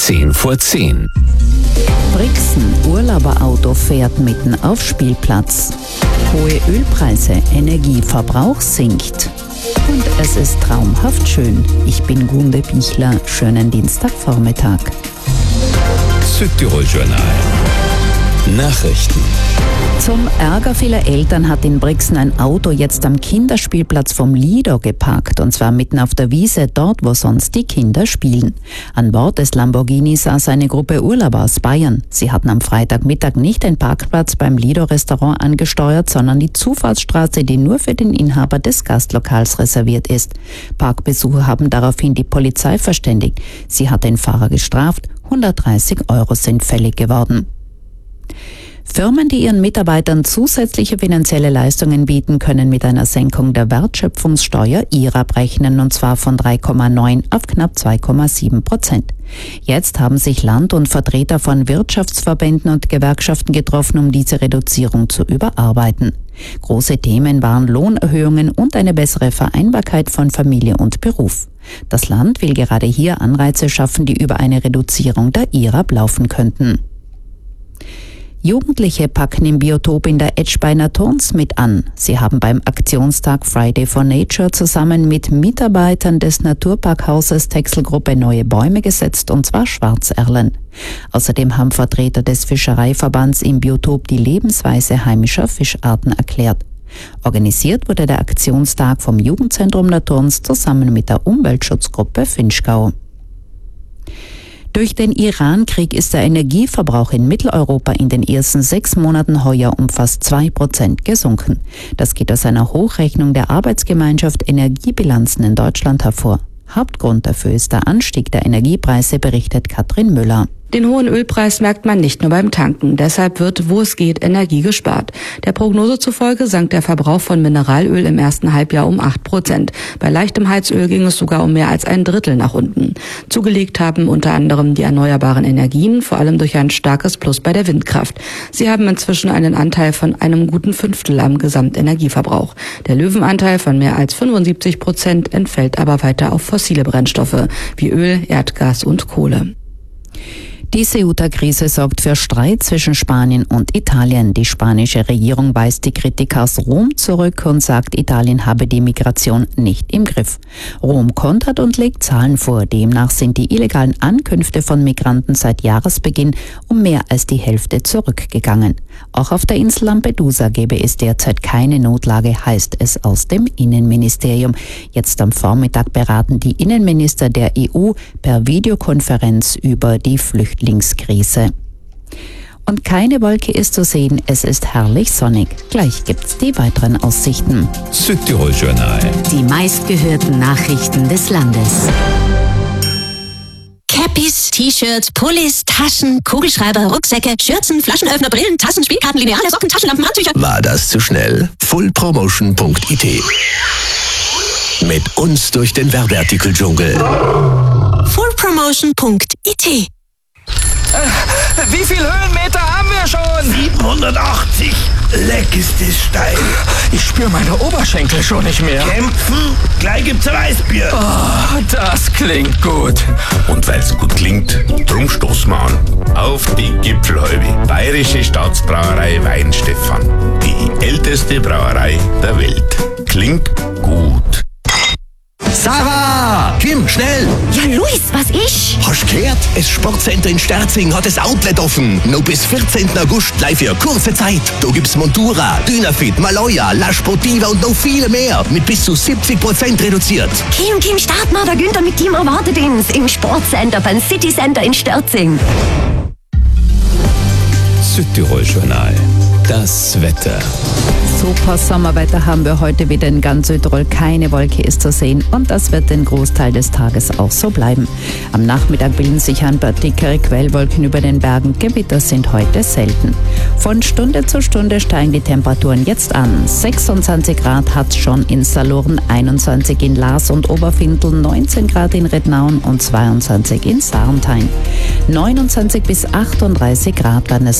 10:10. Brixen, Urlauberauto fährt mitten auf Spielplatz. Hohe Ölpreise, Energieverbrauch sinkt. Und es ist traumhaft schön. Ich bin Gunde Bichler. Schönen Dienstagvormittag. Südtirol Journal. Nachrichten. Zum Ärger vieler Eltern hat in Brixen ein Auto jetzt am Kinderspielplatz vom Lido geparkt, und zwar mitten auf der Wiese, dort wo sonst die Kinder spielen. An Bord des Lamborghini saß eine Gruppe Urlauber aus Bayern. Sie hatten am Freitagmittag nicht den Parkplatz beim Lido-Restaurant angesteuert, sondern die Zufahrtsstraße, die nur für den Inhaber des Gastlokals reserviert ist. Parkbesucher haben daraufhin die Polizei verständigt. Sie hat den Fahrer gestraft. 130 € sind fällig geworden. Firmen, die ihren Mitarbeitern zusätzliche finanzielle Leistungen bieten, können mit einer Senkung der Wertschöpfungssteuer IRAP rechnen, und zwar von 3,9 auf knapp 2,7%. Jetzt haben sich Land und Vertreter von Wirtschaftsverbänden und Gewerkschaften getroffen, um diese Reduzierung zu überarbeiten. Große Themen waren Lohnerhöhungen und eine bessere Vereinbarkeit von Familie und Beruf. Das Land will gerade hier Anreize schaffen, die über eine Reduzierung der IRAP laufen könnten. Jugendliche packen im Biotop in der Etschbeiner Turns mit an. Sie haben beim Aktionstag Friday for Nature zusammen mit Mitarbeitern des Naturparkhauses Texelgruppe neue Bäume gesetzt, und zwar Schwarzerlen. Außerdem haben Vertreter des Fischereiverbands im Biotop die Lebensweise heimischer Fischarten erklärt. Organisiert wurde der Aktionstag vom Jugendzentrum der Turns zusammen mit der Umweltschutzgruppe Finchgau. Durch den Iran-Krieg ist der Energieverbrauch in Mitteleuropa in den ersten 6 Monaten heuer um fast 2% gesunken. Das geht aus einer Hochrechnung der Arbeitsgemeinschaft Energiebilanzen in Deutschland hervor. Hauptgrund dafür ist der Anstieg der Energiepreise, berichtet Katrin Müller. Den hohen Ölpreis merkt man nicht nur beim Tanken. Deshalb wird, wo es geht, Energie gespart. Der Prognose zufolge sank der Verbrauch von Mineralöl im ersten Halbjahr um 8%. Bei leichtem Heizöl ging es sogar um mehr als ein Drittel nach unten. Zugelegt haben unter anderem die erneuerbaren Energien, vor allem durch ein starkes Plus bei der Windkraft. Sie haben inzwischen einen Anteil von einem guten 1/5 am Gesamtenergieverbrauch. Der Löwenanteil von mehr als 75% entfällt aber weiter auf fossile Brennstoffe wie Öl, Erdgas und Kohle. Die Ceuta-Krise sorgt für Streit zwischen Spanien und Italien. Die spanische Regierung weist die Kritik aus Rom zurück und sagt, Italien habe die Migration nicht im Griff. Rom kontert und legt Zahlen vor. Demnach sind die illegalen Ankünfte von Migranten seit Jahresbeginn um mehr als die Hälfte zurückgegangen. Auch auf der Insel Lampedusa gebe es derzeit keine Notlage, heißt es aus dem Innenministerium. Jetzt am Vormittag beraten die Innenminister der EU per Videokonferenz über die Flüchtlingskrise. Und keine Wolke ist zu sehen, es ist herrlich sonnig. Gleich gibt's die weiteren Aussichten. Südtirol Journal. Die meistgehörten Nachrichten des Landes. Cappies, T-Shirts, Pullis, Taschen, Kugelschreiber, Rucksäcke, Schürzen, Flaschenöffner, Brillen, Tassen, Spielkarten, Lineale, Socken, Taschenlampen, Handtücher. War das zu schnell? fullpromotion.it. Mit uns durch den Werbeartikeldschungel. fullpromotion.it. Wie viel Höhenmeter haben wir schon? 780. Leck ist das steil. Ich spüre meine Oberschenkel schon nicht mehr. Kämpfen? Gleich gibt's ein Weißbier. Oh, das klingt gut. Und weil's gut klingt, drum stoßen wir an. Auf die Gipfelhäube. Bayerische Staatsbrauerei Weinstefan. Die älteste Brauerei der Welt. Klingt gut. Sarah! Kim, schnell! Ja, Luis, was ist? Hast gehört? Das Sportcenter in Sterzing hat das Outlet offen. Noch bis 14. August gleich für kurze Zeit. Da gibt's Montura, Dynafit, Maloya, La Sportiva und noch viele mehr. Mit bis zu 70% reduziert. Kim, start mal, der Günther mit Team erwartet uns im Sportcenter beim City Center in Sterzing. Südtirol Journal. Das Wetter. Super Sommerwetter haben wir heute wieder in ganz Südtirol. Keine Wolke ist zu sehen, und das wird den Großteil des Tages auch so bleiben. Am Nachmittag bilden sich ein paar dickere Quellwolken über den Bergen. Gewitter sind heute selten. Von Stunde zu Stunde steigen die Temperaturen jetzt an. 26 Grad hat es schon in Saloren, 21 in Laas und Oberfindl, 19 Grad in Rednaun und 22 in Sarnthein. 29 bis 38 Grad werden es